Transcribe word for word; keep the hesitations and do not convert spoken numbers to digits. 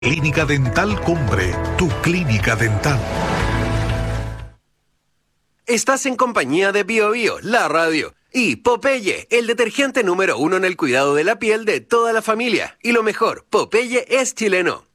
Clínica Dental Cumbre, tu clínica dental. Estás en compañía de Bio Bio, la radio, y Popeye, el detergente número uno en el cuidado de la piel de toda la familia. Y lo mejor, Popeye es chileno.